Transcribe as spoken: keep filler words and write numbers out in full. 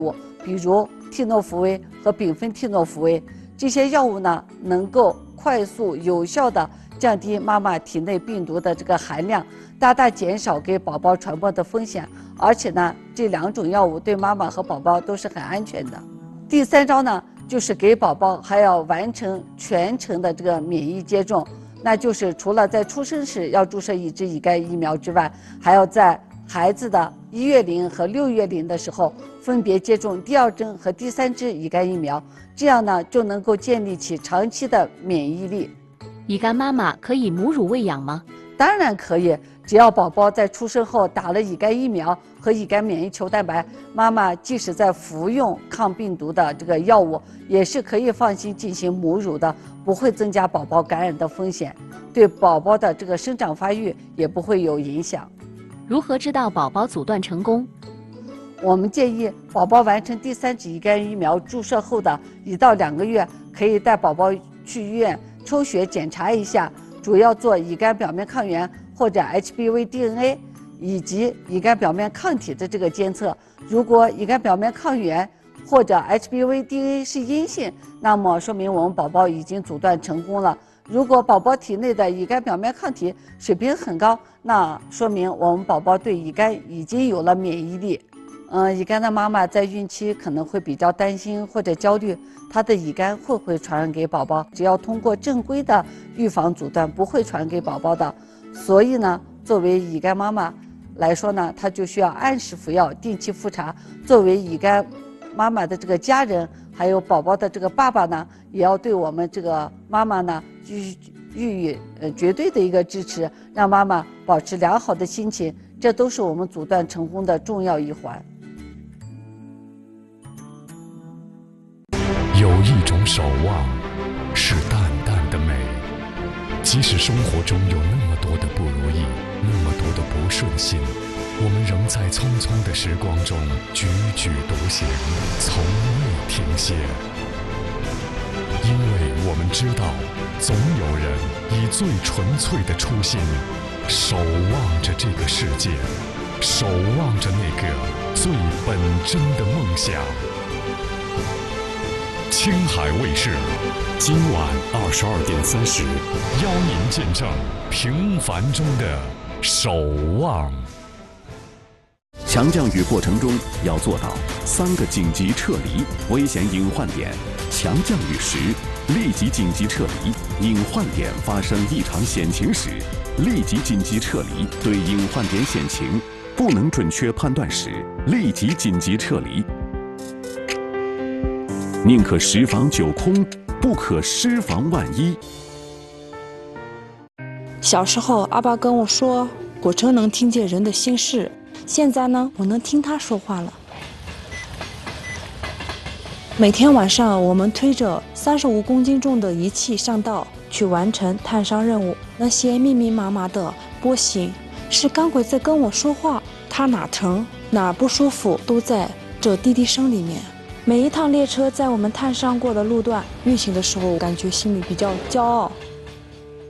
物，比如替诺福韦和丙酚替诺福韦。这些药物呢，能够快速有效地降低妈妈体内病毒的这个含量，大大减少给宝宝传播的风险。而且呢，这两种药物对妈妈和宝宝都是很安全的。第三招呢，就是给宝宝还要完成全程的这个免疫接种，那就是除了在出生时要注射一支乙肝疫苗之外，还要在孩子的一月龄和六月龄的时候分别接种第二针和第三支乙肝疫苗，这样呢就能够建立起长期的免疫力。 乙肝妈妈可以母乳喂养吗？ 当然可以，只要宝宝在出生后打了乙肝疫苗和乙肝免疫球蛋白，妈妈即使在服用抗病毒的这个药物，也是可以放心进行母乳的，不会增加宝宝感染的风险，对宝宝的这个生长发育也不会有影响。 如何知道宝宝阻断成功？ 我们建议宝宝完成第三支乙肝疫苗注射后的一到两个月，可以带宝宝去医院抽血检查一下，主要做乙肝表面抗原或者 H B V D N A 以及乙肝表面抗体的这个监测。如果乙肝表面抗原或者 H B V D N A 是阴性，那么说明我们宝宝已经阻断成功了。如果宝宝体内的乙肝表面抗体水平很高，那说明我们宝宝对乙肝已经有了免疫力。嗯，乙肝的妈妈在孕期可能会比较担心或者焦虑，她的乙肝会不会传染给宝宝？只要通过正规的预防阻断，不会传给宝宝的。所以呢，作为乙肝妈妈来说呢，她就需要按时服药，定期复查。作为乙肝妈妈的这个家人，还有宝宝的这个爸爸呢，也要对我们这个妈妈呢，予予以呃绝对的一个支持，让妈妈保持良好的心情，这都是我们阻断成功的重要一环。 有一种守望，是淡淡的美。即使生活中有那么多的不如意，那么多的不顺心，我们仍在匆匆的时光中踽踽独行，从未停歇。因为我们知道，总有人以最纯粹的初心，守望着这个世界，守望着那个最本真的梦想。青海卫视，今晚二十二点三十，邀您见证平凡中的守望。 强降雨过程中要做到三个紧急撤离危险隐患点。强降雨时，立即紧急撤离；隐患点发生异常险情时，立即紧急撤离。对隐患点险情不能准确判断时，立即紧急撤离。宁可十防九空，不可失防万一。 小时候，阿爸跟我说，火车能听见人的心事。现在呢，我能听他说话了。每天晚上，我们推着三十五公斤重的仪器上道，去完成探伤任务。那些密密麻麻的波形，是钢轨在跟我说话。它哪疼哪儿不舒服，都在这滴滴声里面。每一趟列车在我们探伤过的路段运行的时候，感觉心里比较骄傲。